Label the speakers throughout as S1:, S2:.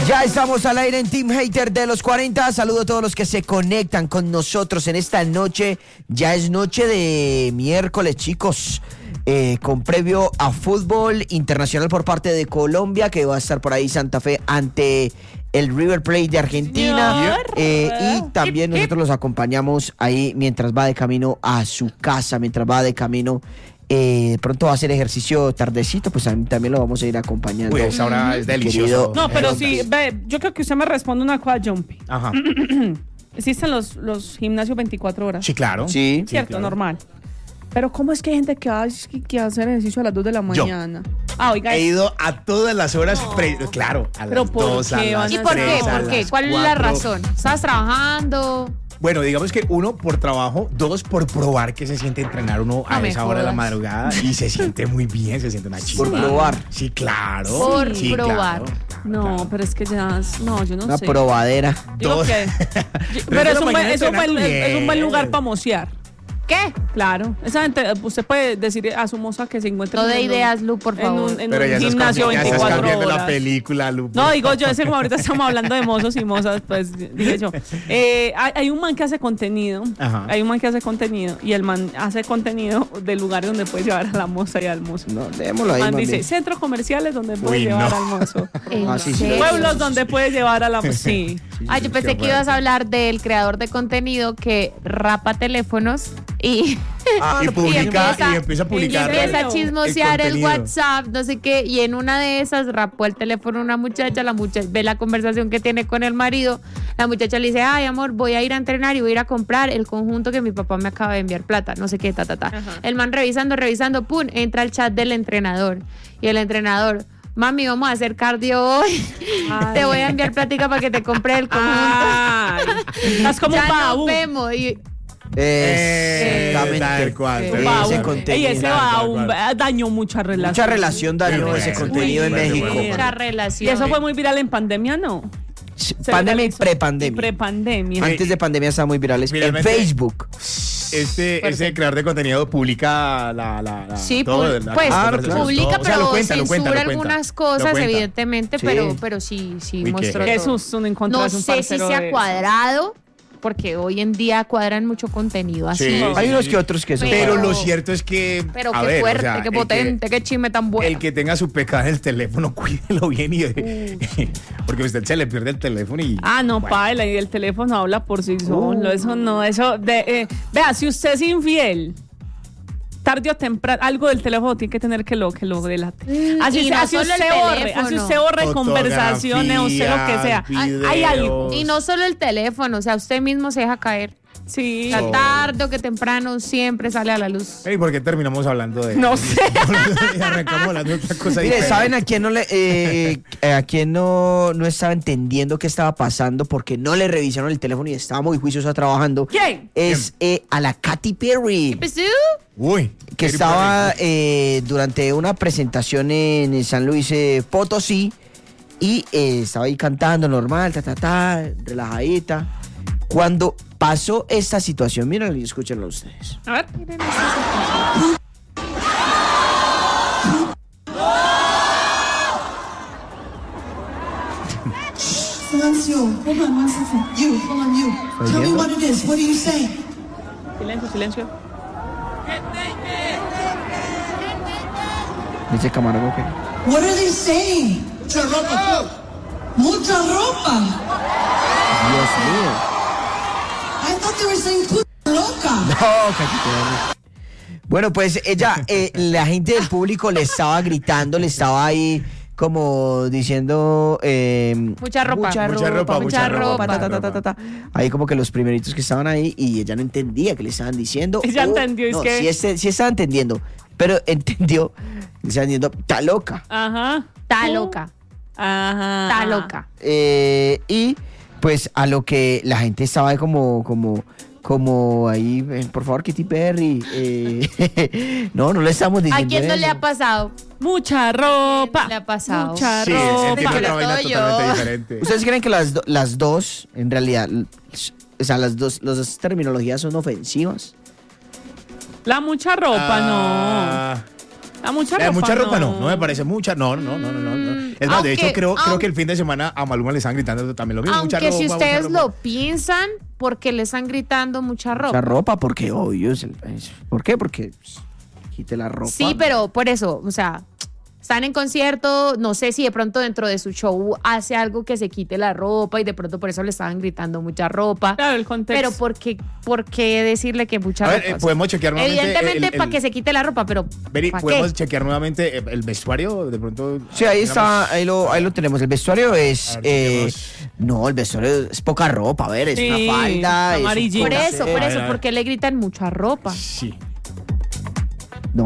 S1: Ya estamos al aire en Team Hater de los 40. Saludo a todos los que se conectan con nosotros en esta noche. Ya es noche de miércoles, chicos. Con previo a fútbol internacional por parte de Colombia, que va a estar por ahí Santa Fe ante el River Plate de Argentina. Y también nosotros los acompañamos ahí mientras va de camino a su casa, mientras va de camino. Pronto va a hacer ejercicio tardecito, pues también lo vamos a ir acompañando.
S2: Pues ahora es delicioso.
S3: No, pero sí, yo creo que usted me responde una cosa, Jumpy.
S2: Ajá.
S3: Existen los gimnasios 24 horas.
S2: Sí, claro.
S1: Sí.
S3: Cierto,
S2: claro.
S3: Normal. Pero ¿cómo es que hay gente que hace ejercicio a las 2 de la mañana? Oiga.
S2: He ido a todas las horas, claro, a
S3: ¿Pero
S2: las
S3: por
S2: 2, a
S3: qué
S2: las
S3: van a
S4: 3, ¿Y por qué?
S2: 3, a
S4: ¿Por qué?
S2: las
S4: ¿Cuál es la
S2: 4.
S4: razón? ¿Estás trabajando?
S2: Bueno, digamos que 1, por trabajo, 2, por probar que se siente entrenar uno a
S4: No me
S2: esa hora de la
S4: jodas.
S2: madrugada y se siente muy bien, se siente una chimba.
S1: Por probar.
S2: Sí, claro.
S4: Por
S2: Sí,
S4: probar.
S2: claro,
S3: No,
S2: claro.
S3: pero es que ya. No, yo no
S1: Una
S3: sé.
S1: probadera.
S3: Digo
S2: Dos.
S3: que.
S2: Tres
S3: Pero
S2: de
S3: es
S2: la
S3: un buen,
S2: mañana
S3: es un buen-
S2: entrenando
S3: es un buen
S2: bien.
S3: lugar para mocear.
S4: ¿Qué?
S3: Claro. Esa gente, usted puede decir a su moza que se encuentra
S4: No de ideas, Lu, por favor.
S3: en
S2: Pero
S3: un
S2: ya estás
S3: gimnasio
S2: cambiando, ya estás
S3: 24
S2: cambiando
S3: horas.
S2: la película, Lu.
S3: No, digo yo, ese como ahorita estamos hablando de mozos y mozas, pues dije yo. Hay un man que hace contenido.
S2: Ajá.
S3: Hay un man que hace contenido y el man hace contenido de lugares donde puedes llevar a la moza y al mozo.
S1: No, démoslo ahí,
S3: El man
S1: más
S3: dice,
S1: bien.
S3: centros comerciales donde puedes
S2: Uy,
S3: llevar
S2: no.
S3: al mozo.
S4: ¿En
S1: Ah, sí, sí.
S4: serio?
S3: Pueblos donde puedes llevar a la moza. Sí.
S4: Ay, yo pensé que ibas a hablar del creador de contenido que rapa teléfonos y
S2: Y publica y empieza a
S4: y
S2: publicar.
S4: empieza a chismosear el
S2: contenido.
S4: WhatsApp, no sé qué, y en una de esas rapó el teléfono una muchacha, la muchacha ve la conversación que tiene con el marido, la muchacha le dice, ay amor, voy a ir a entrenar y voy a ir a comprar el conjunto que mi papá me acaba de enviar plata, no sé qué, ta. El man revisando, pum, entra al chat del entrenador, y el entrenador, mami, vamos a hacer cardio hoy,
S3: Ay.
S4: te voy a enviar plática para que te compre el conjunto.
S3: Ay, estás como un
S4: Ya nos
S3: babu.
S4: vemos, y
S1: Exactamente.
S2: Tal cual,
S1: Ese
S2: tal
S3: Babu.
S2: cual.
S1: contenido.
S3: Ey, ese babu dañó mucha relación.
S1: Mucha relación dañó
S2: Bueno,
S1: ese contenido en
S2: bueno,
S1: México.
S2: bueno.
S4: mucha
S3: Y
S4: relación.
S3: eso fue muy viral en pandemia, ¿no?
S1: Pandemia y
S3: viralizó.
S1: prepandemia.
S3: Prepandemia.
S1: Antes de pandemia estaban muy virales en
S2: Viralmente-
S1: Facebook.
S2: Ese creador de contenido publica
S4: Sí,
S2: todo,
S4: pues
S2: la
S1: claro,
S2: conversación,
S4: publica,
S2: todo. O sea,
S4: pero
S2: lo cuenta,
S4: censura algunas cosas,
S2: Lo cuenta.
S4: evidentemente,
S1: Sí.
S4: pero sí
S2: Uy,
S4: mostró
S2: qué-
S4: todo.
S3: Jesús, un
S4: No
S3: encontrás un
S4: sé si
S3: parcero
S4: sea
S3: de-
S4: cuadrado, porque hoy en día cuadran mucho contenido así.
S2: Sí,
S1: Hay unos que otros que son.
S2: Pero
S4: Pero-
S2: lo cierto es que.
S4: Pero
S2: a
S4: qué
S2: ver,
S4: fuerte,
S2: o sea,
S4: qué potente, qué chisme tan bueno.
S2: El que tenga su pecado en el teléfono, cuídelo bien porque a usted se le pierde el teléfono y.
S3: Ah, no,
S2: bueno.
S3: paila, y el teléfono habla por sí solo. Eso no, vea, si usted es infiel, tarde o temprano, algo del teléfono tiene que tener que lo delate. Así,
S4: y no
S3: así
S4: solo el
S3: usted borre,
S4: teléfono.
S3: así usted borre conversaciones, o sea, lo que sea. Hay algo.
S4: Y no solo el teléfono, o sea, usted mismo se deja caer.
S3: Sí.
S4: O sea, tarde o que temprano siempre sale a la luz.
S2: Ey, ¿por qué terminamos hablando de.?
S3: No sé.
S2: Y arrancamos hablando de otra cosa
S1: Mire,
S2: diferente.
S1: ¿saben a quién a quién no estaba entendiendo qué estaba pasando porque no le revisaron el teléfono y estaba muy juiciosa trabajando?
S3: ¿Quién?
S1: Es a la Katy Perry,
S4: ¿Empezó?
S2: Uy.
S1: que estaba durante una presentación en San Luis Potosí y estaba ahí cantando normal, relajadita. Cuando pasó esta situación, mírenlo y escúchenlo ustedes.
S3: A ver.
S5: Silencio. Hold on one second. You, hold on, you. Tell me what it is. What do you say?
S3: Silencio, silencio.
S1: Dice camarógrafo que
S5: What are they saying? Mucha ropa. Mucha ropa.
S1: Dios mío.
S5: I thought they were saying puta loca.
S1: No, Katy Perry. Bueno, pues ella, la gente del público le estaba gritando, le estaba ahí como diciendo
S4: Mucha ropa.
S2: Mucha ropa.
S1: ta. Ahí como que los primeritos que estaban ahí y ella no entendía qué le estaban diciendo.
S3: Ella entendió, es
S1: no,
S3: que-
S1: sí estaba entendiendo, pero entendió, le estaba diciendo, está loca.
S3: Ajá.
S4: Está loca.
S3: Ajá.
S4: Está loca.
S1: Y pues a lo que la gente estaba ahí como ahí, por favor, Katy Perry. No le estamos diciendo
S4: ¿A quién no le
S1: eso.
S4: ha pasado?
S3: Mucha ropa.
S4: Le ha pasado.
S3: Mucha
S2: Sí,
S3: ropa.
S2: entiendo otra vaina
S4: Sobre todo
S2: totalmente
S4: yo.
S2: diferente.
S1: ¿Ustedes creen que las dos, en realidad, o sea, las dos terminologías son ofensivas?
S3: La mucha ropa, no. La mucha ropa,
S2: Mucha ropa no me parece mucha. No. Es más, de hecho,
S4: Aunque-
S2: creo que el fin de semana a Maluma le están gritando también lo mismo.
S4: Aunque si ustedes lo piensan, ¿por qué le están gritando mucha ropa?
S1: Mucha ropa, porque obvio. ¿Por qué? Porque quite la ropa.
S4: Sí, pero por eso, o sea, están en concierto, no sé si de pronto dentro de su show hace algo que se quite la ropa y de pronto por eso le estaban gritando mucha ropa.
S3: Claro, el contexto.
S4: Pero ¿por qué decirle que mucha
S2: A
S4: ropa?
S2: ver, podemos chequear nuevamente.
S4: Evidentemente para que se quite la ropa, pero
S2: Veri,
S4: ¿para
S2: podemos
S4: qué?
S2: chequear nuevamente el vestuario, de pronto.
S1: Sí, ahí está, ahí lo tenemos. El vestuario es.
S2: A ver, chequemos.
S1: No, el vestuario es poca ropa, a ver, es
S3: Sí,
S1: una falda. es un
S3: amarillito.
S4: Por
S1: corset.
S4: eso,
S2: A ver.
S4: ¿por qué le gritan mucha ropa?
S2: Sí.
S1: No.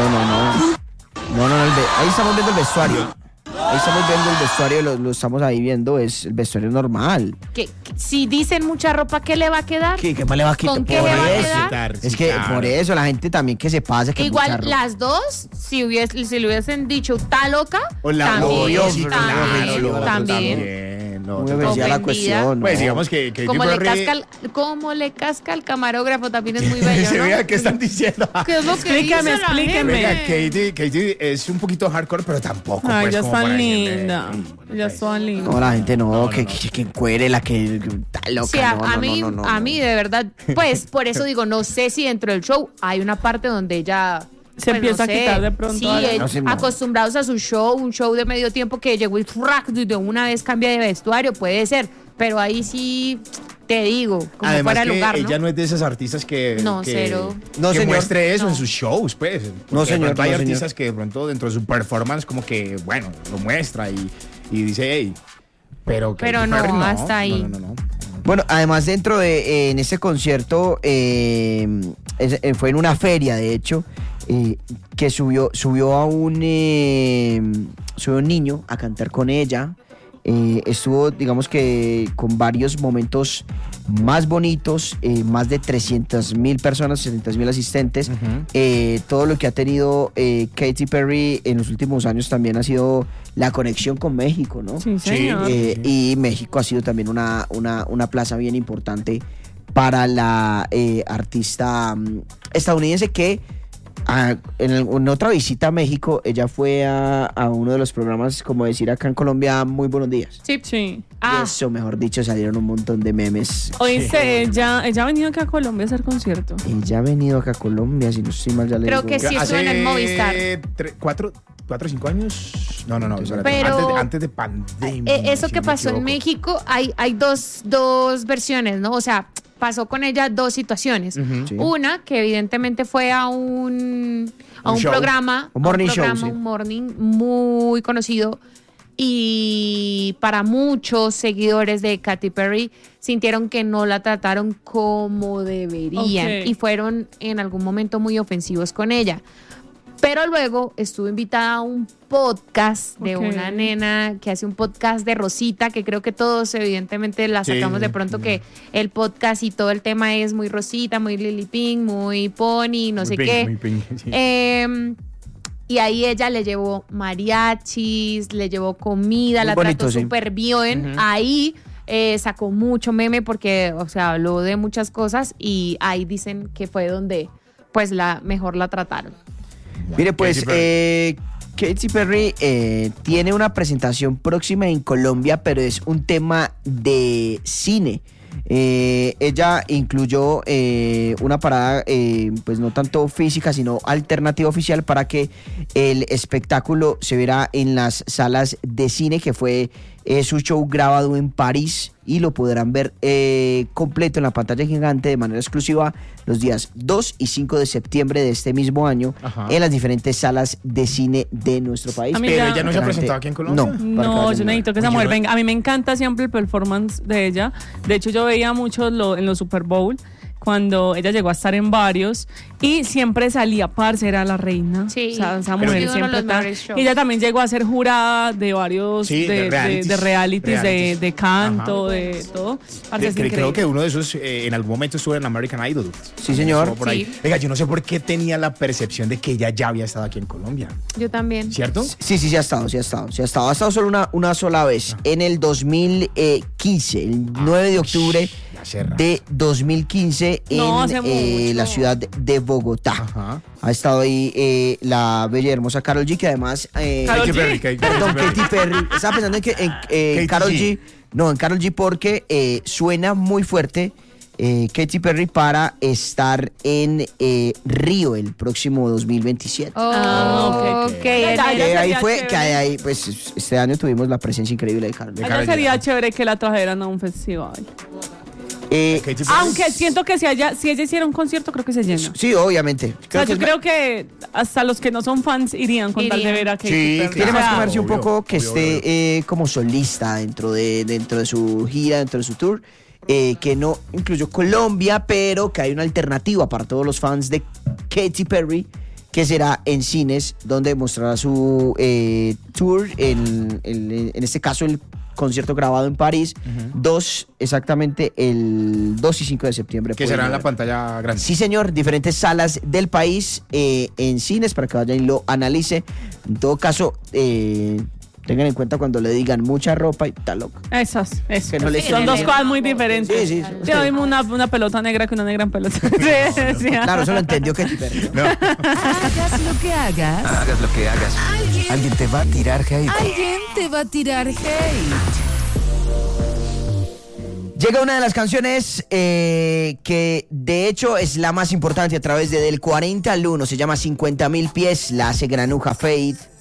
S1: Ahí estamos viendo el vestuario. Ahí estamos viendo el vestuario, lo estamos ahí viendo, es el vestuario normal.
S4: Que si dicen mucha ropa, ¿qué le va a quedar?
S1: ¿Qué más le va a quitar?
S4: ¿Con qué
S1: Por
S4: le va a
S1: eso.
S4: quedar?
S1: Es que por eso la gente también que se pasa que mucha
S4: Igual
S1: ropa.
S4: las dos, si le hubiesen dicho está loca,
S2: O la
S4: también,
S1: obvio,
S2: sí,
S1: claro,
S4: también,
S1: lo otro
S4: también.
S2: No,
S1: Muy
S2: total.
S1: bella la
S4: Ofendida.
S1: cuestión.
S2: Pues
S1: no.
S2: digamos que Katy
S4: Como le,
S2: Perry-
S4: como le casca al camarógrafo también es muy bello,
S2: Se
S4: ¿no?
S2: vea qué están diciendo.
S4: ¿Qué es lo que
S3: Explícame,
S4: dice la
S3: explíqueme.
S4: gente?
S2: Venga, Katy es un poquito hardcore, pero tampoco.
S3: Ay,
S2: pues,
S3: ya
S2: como
S3: es tan
S2: para decirle,
S3: linda. Ya es tan linda.
S1: No, la gente no,
S2: No,
S1: que,
S2: no.
S1: que encuere la que está loca.
S4: Sí,
S1: no,
S4: a
S1: no,
S4: mí,
S1: no, no,
S4: a
S1: no.
S4: mí de verdad, pues por eso digo, no sé si dentro del show hay una parte donde ella
S3: Se empieza a quitar de pronto
S4: Sí,
S3: algo.
S1: No sé, no.
S4: acostumbrados a su show, un show de medio tiempo que llegó y ¡frac! De una vez cambia de vestuario, puede ser, pero ahí sí te digo, como
S2: Además
S4: fuera el
S2: que
S4: lugar, ¿no?
S2: ella no es de esas artistas que,
S4: No,
S2: que,
S4: cero.
S1: No,
S2: que
S1: señor.
S2: muestre eso
S4: No.
S2: en sus shows, pues.
S1: No,
S2: Porque de
S1: señor,
S2: pronto hay
S1: no, señor.
S2: artistas que de pronto dentro de su performance como que, bueno, lo muestra y dice, hey, pero
S4: Pero
S2: Katy
S4: no,
S2: Perry
S4: hasta ahí.
S2: No.
S1: Bueno, además dentro de en ese concierto fue en una feria, de hecho, que subió a un niño a cantar con ella. Estuvo, digamos que con varios momentos más bonitos, más de 300,000 personas, 700,000 asistentes. Todo lo que ha tenido Katy Perry en los últimos años también ha sido la conexión con México, ¿no?
S3: Sí, señor.
S1: Y México ha sido también una plaza bien importante para la artista estadounidense que en otra visita a México, ella fue a uno de los programas, como decir acá en Colombia, Muy Buenos Días.
S3: Sí. Sí.
S4: Ah,
S1: Y eso, mejor dicho, salieron un montón de memes.
S3: Oíste, ella ha venido acá a Colombia a hacer concierto.
S1: Ella ha venido acá a Colombia, si no estoy mal, ya le
S4: Creo
S1: digo.
S4: que sí estuvo en el Movistar.
S2: ¿4 o 5 años? No, espérate.
S4: Pero-
S2: antes de pandemia.
S4: eso
S2: si
S4: que
S2: no me
S4: pasó en
S2: equivoco.
S4: México, hay dos versiones, ¿no? O sea, pasó con ella dos situaciones.
S1: Sí.
S4: Una, que evidentemente fue a un
S2: show.
S4: programa,
S1: Un morning show, sí.
S4: un morning muy conocido. Y para muchos seguidores de Katy Perry sintieron que no la trataron como deberían
S3: Ok.
S4: y fueron en algún momento muy ofensivos con ella. Pero luego estuvo invitada a un podcast de
S3: Ok.
S4: una nena que hace un podcast de Rosita, que creo que todos evidentemente la
S2: Sí,
S4: sacamos de
S2: sí,
S4: pronto que el podcast y todo el tema es muy Rosita, muy Lily Pink, muy Pony, no
S2: Muy
S4: sé
S2: pink,
S4: qué.
S2: muy pink, sí.
S4: Y ahí ella le llevó mariachis, le llevó comida,
S1: Muy
S4: la
S1: bonito,
S4: trató
S1: sí.
S4: súper bien. Ahí sacó mucho meme porque, o sea, habló de muchas cosas y ahí dicen que fue donde pues mejor la trataron.
S1: Mire, pues,
S2: Katy
S1: Katy Perry tiene una presentación próxima en Colombia, pero es un tema de cine. Ella incluyó una parada, pues no tanto física, sino alternativa oficial para que el espectáculo se viera en las salas de cine, que fue su show grabado en París y lo podrán ver completo en la pantalla gigante de manera exclusiva los días 2 y 5 de septiembre de este mismo año
S2: Ajá.
S1: en las diferentes salas de cine de nuestro país.
S3: A mí
S2: Pero
S3: ya-
S2: ella no se ha
S1: La gente-
S2: presentado aquí en Colombia.
S1: No. para que
S3: No,
S1: vayan
S3: yo
S1: a
S3: necesito que
S2: Oye,
S3: esa mujer
S2: yo-
S3: venga. A mí me encanta siempre el performance de ella. De hecho, yo veía mucho en los Super Bowl cuando ella llegó a estar en varios y siempre salía, parce, era la reina.
S4: Sí.
S3: O sea, esa
S2: Pero-
S3: mujer
S4: Y uno de
S3: siempre
S4: los
S3: está.
S4: mejores shows.
S3: Y ella también llegó a ser jurada de varios
S2: Sí, de realities.
S3: realities, de canto,
S2: Ajá.
S3: de todo. Parce, es
S2: Creo
S3: increíble.
S2: que uno de esos en algún momento estuvo en American Idol.
S1: Sí, señor.
S2: Estuvo por ahí.
S4: Sí.
S2: Oiga, yo no sé por qué tenía la percepción de que ella ya había estado aquí en Colombia.
S4: Yo también.
S2: ¿Cierto?
S1: Sí, ha estado solo una sola vez. En el 2015, el 9 de octubre
S2: hace rato.
S1: de 2015
S3: No, hace
S1: en
S3: mucho.
S1: la ciudad de Bogotá.
S2: Ajá.
S1: Ha estado ahí la bella y hermosa Karol G, que además...
S3: Karol
S2: Katy
S3: G.
S2: Perry,
S1: Perdón, Katy Perry. Estaba pensando en Karol G. No, en Karol G porque suena muy fuerte Katy Perry para estar en Río el próximo 2027.
S3: Ah,
S4: ok.
S3: ok. Ya,
S1: Que ahí
S3: sería
S1: fue,
S3: chévere.
S1: que ahí, pues este año tuvimos la presencia increíble de Karol G.
S3: Allá
S2: Karol G.
S3: sería chévere que la trajeran a un festival.
S2: Katy Perry.
S3: Aunque siento que si ella hiciera un concierto, creo que se llena.
S1: Sí, obviamente.
S3: Creo que hasta los que no son fans irían con tal de ver a Katy
S2: Sí,
S3: Perry.
S1: Tiene
S3: O
S1: más
S3: sea,
S1: comercio un
S2: obvio,
S1: poco que
S2: obvio,
S1: esté como solista dentro de su gira, dentro de su tour, que no incluyó Colombia, pero que hay una alternativa para todos los fans de Katy Perry, que será en cines, donde mostrará su tour, en este caso el concierto grabado en París, exactamente el 2 y 5 de septiembre.
S2: Que
S1: pueden
S2: será en la
S1: ver.
S2: pantalla grande.
S1: Sí, señor, diferentes salas del país en cines para que vayan y lo analicen. En todo caso, tengan en cuenta cuando le digan mucha ropa y tal loco.
S3: Esas.
S1: Que no les
S3: Son dos cosas muy diferentes.
S1: Sí.
S3: Yo vimos una pelota negra que una negra en pelota. Sí, sí.
S1: Claro, eso lo entendió Katy Perry.
S6: Hagas lo que hagas.
S7: Hagas lo que hagas. Alguien te va a tirar hate.
S6: Alguien te va a tirar hate.
S1: Llega una de las canciones que de hecho es la más importante a través de Del 40 al 1. Se llama 50.000 pies. La hace Granuja Faith.